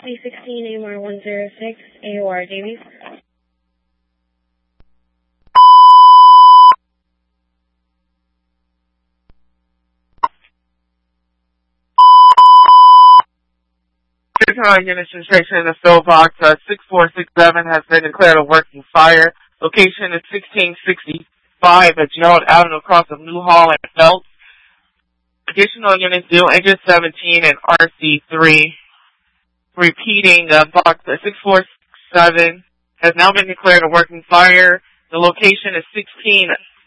C16 AMR 106, AOR Davies. Units in section in the fill box 6467 has been declared a working fire. Location is 1665 at Gerald Avenue across from Newhall and Belt. Additional units due Engine 17 and RC3. Repeating, box 6467 has now been declared a working fire. The location is 16